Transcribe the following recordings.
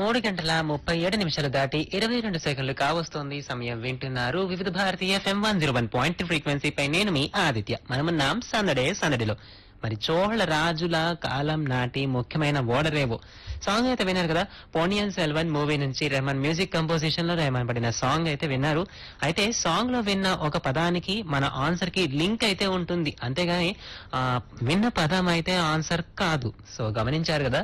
3:37 దాటి 22 సెకండ్లు కావస్తోంది. సమయం వింటున్నారు వివిధ భారతీయ FM 101.3 ఫ్రీక్వెన్సీపై. నేను మీ ఆదిత్య. మనమున్నాం సందడిలో. మరి చోళ రాజుల కాలం నాటి ముఖ్యమైన ఓడరేవు సాంగ్ అయితే విన్నారు కదా. పోనియన్ సెల్వన్ మూవీ నుంచి రెహమాన్ మ్యూజిక్ కంపోజిషన్ లో రెహమాన్ పడిన సాంగ్ అయితే విన్నారు. అయితే సాంగ్ లో విన్న ఒక పదానికి మన ఆన్సర్ కి లింక్ అయితే ఉంటుంది, అంతేగాని విన్న పదం అయితే ఆన్సర్ కాదు. సో గమనించారు కదా.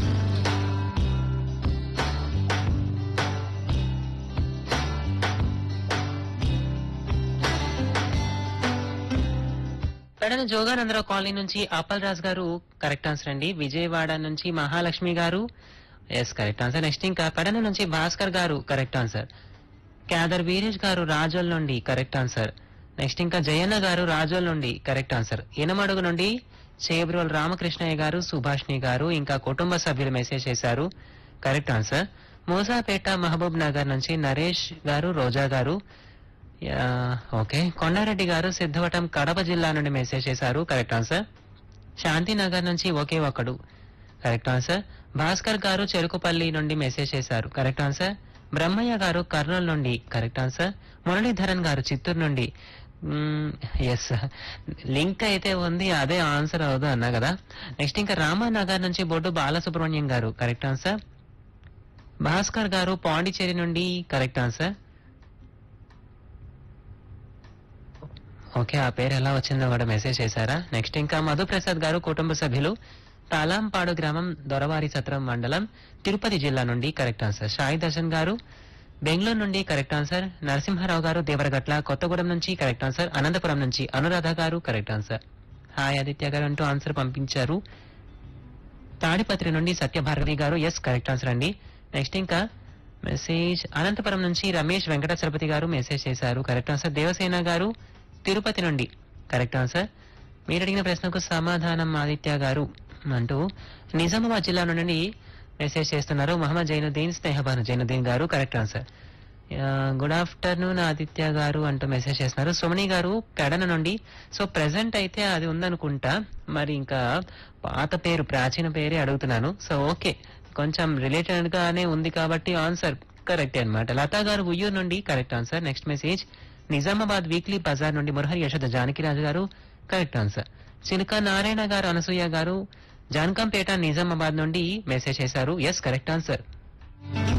పెడన జోగానందరావు కాలనీ నుంచి అప్పల్ రాజ్ గారు కరెక్ట్ ఆన్సర్ అండి. విజయవాడ నుంచి మహాలక్ష్మి గారు ఎస్ కరెక్ట్ ఆన్సర్. నెక్స్ట్ ఇంకా పెడన నుంచి భాస్కర్ గారు కరెక్ట్ ఆన్సర్. క్యాదర్ వీరేష్ గారు రాజోల్ నుండి కరెక్ట్ ఆన్సర్. నెక్స్ట్ ఇంకా జయన్న గారు రాజోల్ నుండి కరెక్ట్ ఆన్సర్. ఇనమడుగు నుండి చేబ్రోల్ రామకృష్ణయ్య గారు, సుభాష్ని గారు ఇంకా కుటుంబ సభ్యులు మెసేజ్ చేశారు కరెక్ట్ ఆన్సర్. మూసాపేట మహబూబ్ నగర్ నుంచి నరేష్ గారు, రోజా గారు ఓకే. కొండారెడ్డి గారు సిద్ధవటం కడప జిల్లా నుండి మెసేజ్ చేశారు కరెక్ట్ ఆన్సర్. శాంతినగర్ నుంచి ఒకే ఒకడు కరెక్ట్ ఆన్సర్. భాస్కర్ గారు చెరుకుపల్లి నుండి మెసేజ్ చేశారు కరెక్ట్ ఆన్సర్. బ్రహ్మయ్య గారు కర్నూలు నుండి కరెక్ట్ ఆన్సర్. మురళీధరన్ గారు చిత్తూరు నుండి ఎస్ లింక్ అయితే ఉంది, అదే ఆన్సర్ అవదు అన్నా కదా. నెక్స్ట్ ఇంకా రామానగర్ నుంచి బొడ్డు బాలసుబ్రహ్మణ్యం గారు కరెక్ట్ ఆన్సర్. భాస్కర్ గారు పాండిచేరి నుండి కరెక్ట్ ఆన్సర్. ఓకే, ఆ పేరు ఎలా వచ్చిందో కూడా మెసేజ్ చేశారా. నెక్స్ట్ ఇంకా మధుప్రసాద్ గారు కుటుంబ సభ్యులు తాలాంపాడు గ్రామం, దొరవారి సత్రం మండలం, తిరుపతి జిల్లా నుండి కరెక్ట్ ఆన్సర్. సాయి దర్శన్ గారు బెంగళూరు నుండి కరెక్ట్ ఆన్సర్. నరసింహారావు గారు దేవరగట్ల కొత్తగూడెం నుంచి కరెక్ట్ ఆన్సర్. అనంతపురం నుంచి అనురాధ గారు కరెక్ట్ ఆన్సర్. హాయ్ ఆదిత్య గారు అంటూ ఆన్సర్ పంపించారు. తాడిపత్రి నుండి సత్యభారతి గారు ఎస్ కరెక్ట్ ఆన్సర్ అండి. నెక్స్ట్ ఇంకా మెసేజ్ అనంతపురం నుంచి రమేష్ వెంకటాచలపతి గారు మెసేజ్ చేశారు కరెక్ట్ ఆన్సర్. దేవసేన గారు తిరుపతి నుండి కరెక్ట్ ఆన్సర్. మీరు అడిగిన ప్రశ్నకు సమాధానం ఆదిత్య గారు అంటూ నిజామాబాద్ జిల్లా నుండి మెసేజ్ చేస్తున్నారు మహమ్మద్ జైనుద్దీన్, స్నేహబాను జైనుద్దీన్ గారు correct answer. Good afternoon Aditya గారు అంటూ మెసేజ్ చేస్తున్నారు సుమణి గారు పెడన నుండి. సో ప్రెసెంట్ అయితే అది ఉందనుకుంటా, మరి ఇంకా పాత పేరు ప్రాచీన పేరే అడుగుతున్నాను. సో ఓకే, కొంచెం రిలేటెడ్ గానే ఉంది కాబట్టి ఆన్సర్ కరెక్ట్ అనమాట. లతా గారు ఉయ్యూరు నుండి correct answer. Next message Nizamabad weekly Bazar నుండి మురహరి యశోద జానకిరాజు గారు కరెక్ట్ ఆన్సర్. చిలుక నారాయణ గారు, అనసూయ గారు జాన్కంపేట నిజామాబాద్ నుండి మెసేజ్ చేశారు ఎస్ కరెక్ట్ ఆన్సర్.